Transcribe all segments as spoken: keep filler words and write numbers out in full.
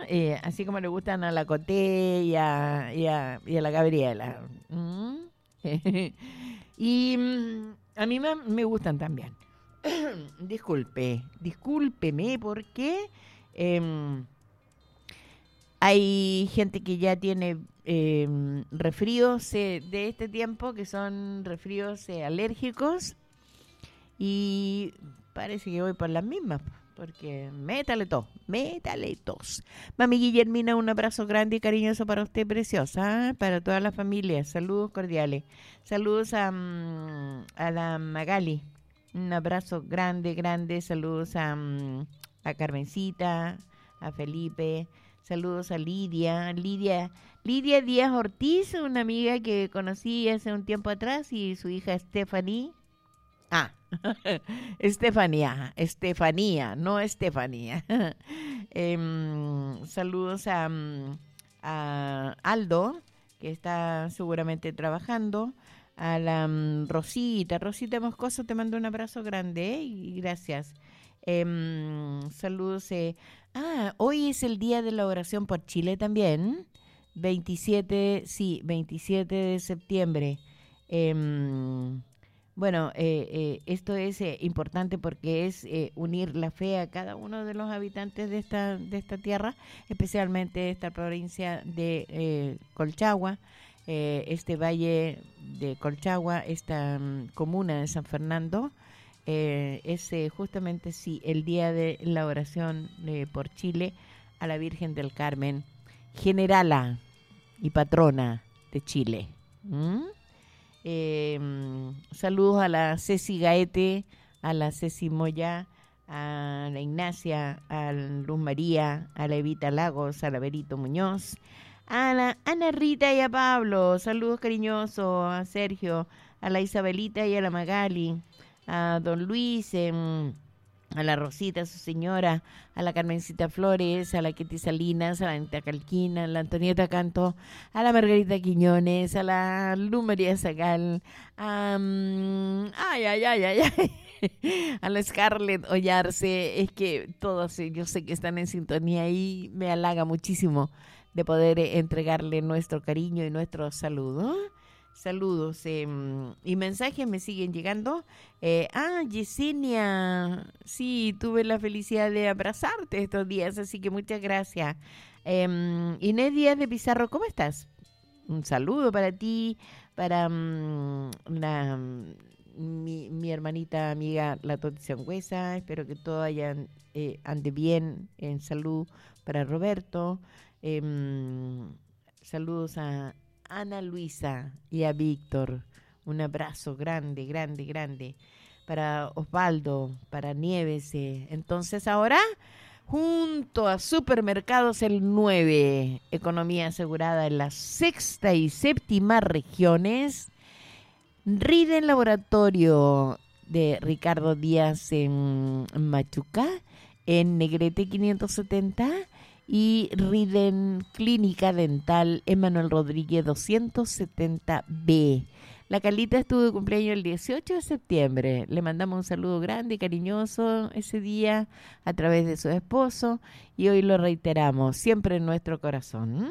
Eh, así como le gustan a la Coté y a, y a, y a la Gabriela. ¿Mm? y mm, a mí me, me gustan también. Disculpe, discúlpeme porque em, hay gente que ya tiene em, resfríos eh, de este tiempo, que son resfríos eh, alérgicos, y parece que voy por las mismas, porque métale tos, métale tos. Mami Guillermina, un abrazo grande y cariñoso para usted, preciosa, para toda la familia. Saludos cordiales. Saludos a, mm, a la Magali. Un abrazo grande, grande. Saludos a, mm, a Carmencita, a Felipe. Saludos a Lidia. Lidia, Lidia Díaz Ortiz, una amiga que conocí hace un tiempo atrás, y su hija Stephanie. Ah, Estefanía, Estefanía, no Estefanía. Em, saludos a, mm, a Aldo, que está seguramente trabajando. A la mm, Rosita, Rosita Moscoso, te mando un abrazo grande, ¿eh? Y gracias. Em, saludos. Eh. Ah, hoy es el día de la oración por Chile también. veintisiete, sí, veintisiete de septiembre. Em, bueno, eh, eh, esto es eh, importante porque es eh, unir la fe a cada uno de los habitantes de esta, de esta tierra, especialmente de esta provincia de eh, Colchagua, eh, este valle de Colchagua, esta mm, comuna de San Fernando. Eh, es eh, justamente sí el día de la oración eh, por Chile a la Virgen del Carmen, generala y patrona de Chile. ¿Mm? Eh, saludos a la Ceci Gaete, a la Ceci Moya, a la Ignacia, a la Luz María, a la Evita Lagos, a la Berito Muñoz, a la Ana Rita y a Pablo. Saludos cariñosos a Sergio, a la Isabelita y a la Magali, a don Luis, eh, a la Rosita, su señora, a la Carmencita Flores, a la Ketty Salinas, a la Anita Calquina, a la Antonieta Canto, a la Margarita Quiñones, a la Luz María Zagal, a, um, ay, ay, ay, ay, ay, a la Scarlett Ollarse. Es que todos ellos sé que están en sintonía y me halaga muchísimo de poder eh, entregarle nuestro cariño y nuestro saludo. Saludos eh, y mensajes me siguen llegando. Eh, ah, Yesenia, sí, tuve la felicidad de abrazarte estos días, así que muchas gracias. Eh, Inés Díaz de Pizarro, ¿cómo estás? Un saludo para ti, para um, la, mi, mi hermanita amiga la Toti Sangüesa. Espero que todo hayan, eh, ande bien, en salud para Roberto. Eh, saludos a Ana Luisa y a Víctor. Un abrazo grande, grande, grande. Para Osvaldo, para Nieves. Eh. Entonces ahora, junto a Supermercados El nueve, economía asegurada en la sexta y séptima regiones, Riden Laboratorio de Ricardo Díaz en Machuca, en Negrete quinientos setenta, y Riden Clínica Dental Emanuel Rodríguez doscientos setenta B. La Carlita estuvo de cumpleaños el dieciocho de septiembre. Le mandamos un saludo grande y cariñoso ese día a través de su esposo, y hoy lo reiteramos siempre en nuestro corazón.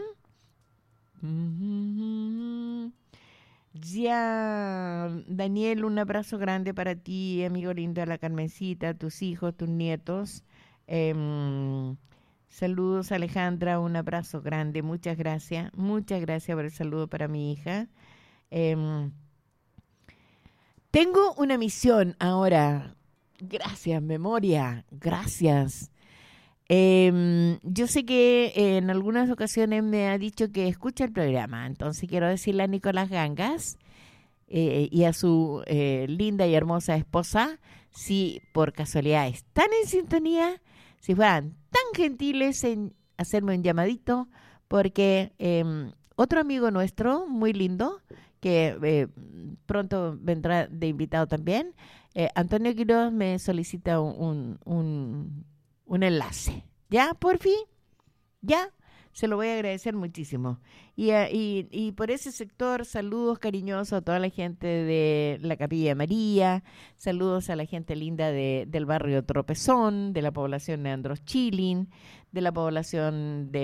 ¿Mm? Ya, Daniel, un abrazo grande para ti, amigo lindo, a la Carmencita, tus hijos, tus nietos. Eh, Saludos, Alejandra, un abrazo grande, muchas gracias, muchas gracias por el saludo para mi hija. Eh, tengo una misión ahora, gracias, memoria, gracias. Eh, yo sé que en algunas ocasiones me ha dicho que escucha el programa, entonces quiero decirle a Nicolás Gangas eh, y a su eh, linda y hermosa esposa, si por casualidad están en sintonía, si fueran tan gentiles en hacerme un llamadito, porque eh, otro amigo nuestro, muy lindo, que eh, pronto vendrá de invitado también, eh, Antonio Quiroz, me solicita un, un, un enlace. ¿Ya, por fin? ¿Ya? Se lo voy a agradecer muchísimo. Y, uh, y, y por ese sector, saludos cariñosos a toda la gente de la Capilla María, saludos a la gente linda de, del barrio Tropezón, de la población de Andros Chilin, de la población de